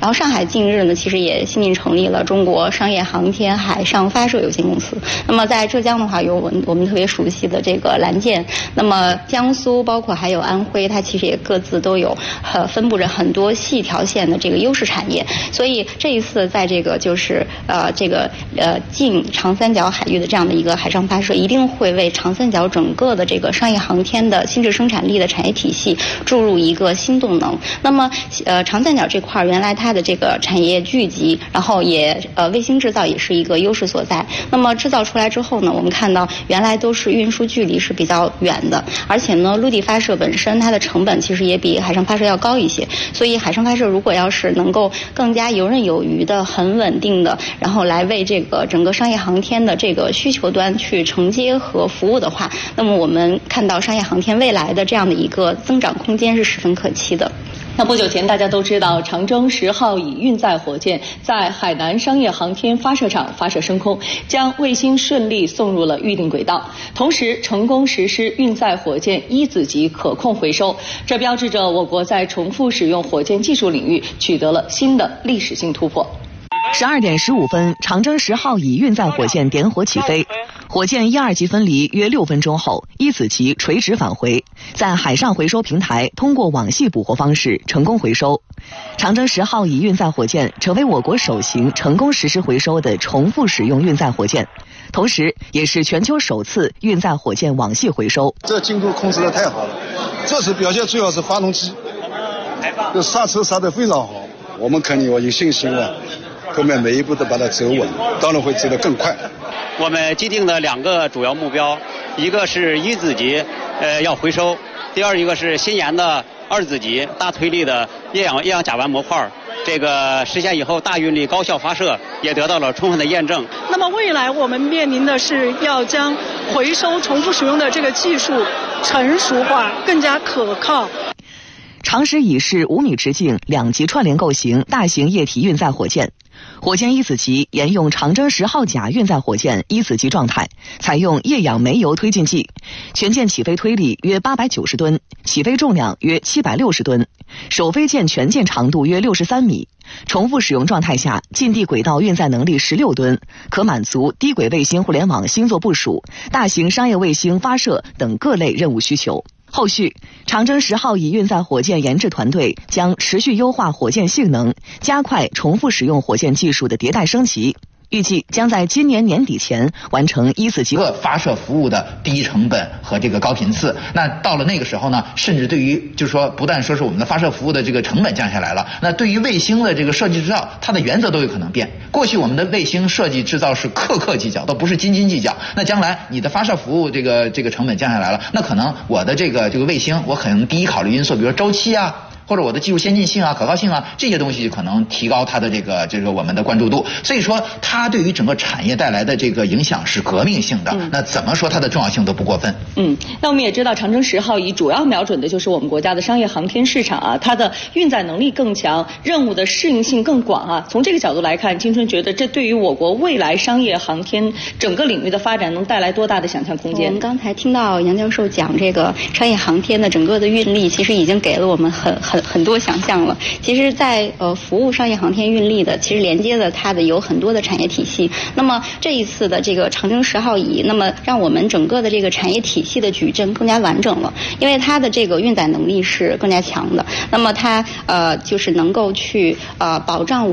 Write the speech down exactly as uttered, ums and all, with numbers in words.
然后上海近日呢，其实也新近成立了中国商业航天海上发射有限公司。那么在浙江的话，有我们我们特别熟悉的这个蓝箭，那么江苏包括还有安徽，它其实也各自都有呃分布着很多细条线的这个优势产业。所以这一次在这个就是呃这个呃近长三角海域的这样的一个海上发射，一定会为长三角整个的这个商业航天的新质生产力的产业体系注入一个新动能。那么呃长三角这块原来它的这个产业聚集，然后也呃卫星制造也是一个优势所在。那么制造出来之后呢，我们看到原来都是运输距离是比较远的，而且呢陆地发射本身它的成本其实也比海上发射要高一些。所以海上发射如果要是能够更加游刃有余的、很稳定的，然后来为这个整个商业航天的这个需求端去承接和服务的话，那么我们看到商业航天未来的这样的一个增长空间是十分可期的。 那不久前大家都知道，长征十号乙运载火箭在海南商业航天发射场发射升空，将卫星顺利送入了预定轨道，同时成功实施运载火箭一子级可控回收，这标志着我国在重复使用火箭技术领域取得了新的历史性突破。 十二点十五分，长征十号乙运载火箭点火起飞，火箭一二级分离约六分钟后，一子级垂直返回，在海上回收平台通过网系捕获方式成功回收。长征十号乙运载火箭成为我国首型成功实施回收的重复使用运载火箭，同时也是全球首次运载火箭网系回收。 这精度控制的太好了，这次表现主要是发动机，这刹车刹得非常好，我们肯定我有信心了。后面每一步都把它走稳，当然会走得更快。 我们既定的两个主要目标，一个是一子级，呃要回收；第二一个是新研的二子级大推力的液氧液氧甲烷模块，这个实现以后大运力高效发射也得到了充分的验证。 那么未来我们面临的是要将回收重复使用的这个技术成熟化，更加可靠。 长实乙是五米直径两级串联构型大型液体运载火箭。火箭一子级沿用长征十号甲运载火箭一子级状态，采用液氧煤油推进剂，全舰起飞推力约八百九十吨，起飞重量约七百六十吨，首飞舰全舰长度约六十三米，重复使用状态下近地轨道运载能力十六吨，可满足低轨卫星互联网星座部署、大型商业卫星发射等各类任务需求。后续，长征十号乙运载火箭研制团队将持续优化火箭性能，加快重复使用火箭技术的迭代升级，预计将在今年年底前完成一子级发射服务的低成本和这个高频次。那到了那个时候呢，甚至对于就是说，不但说是我们的发射服务的这个成本降下来了，那对于卫星的这个设计制造，它的原则都有可能变。过去我们的卫星设计制造是克克计较，都不是斤斤计较。那将来你的发射服务这个这个成本降下来了，那可能我的这个这个卫星，我可能第一考虑因素，比如说周期啊。或者我的技术先进性啊、可靠性啊，这些东西可能提高它的这个这个我们的关注度。所以说，它对于整个产业带来的这个影响是革命性的。嗯、那怎么说它的重要性都不过分。 嗯，那我们也知道，长征十号乙主要瞄准的就是我们国家的商业航天市场啊，它的运载能力更强，任务的适应性更广啊。从这个角度来看，金春觉得这对于我国未来商业航天整个领域的发展能带来多大的想象空间？ 我们刚才听到杨教授讲这个商业航天的整个的运力，其实已经给了我们很很。很多想象了。其实在呃服务商业航天运力的，其实连接的它的有很多的产业体系。那么这一次的这个长征十号乙，那么让我们整个的这个产业体系的矩阵更加完整了，因为它的这个运载能力是更加强的。那么它呃就是能够去呃保障